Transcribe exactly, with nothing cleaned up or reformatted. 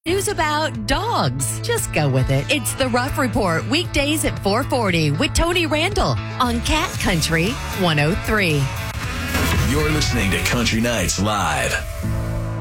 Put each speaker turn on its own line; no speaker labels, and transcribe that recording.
News about dogs. Just go with it. It's the Rough Report, weekdays at four forty with Tony Randall on Cat Country one oh three.
You're listening to Country Nights Live.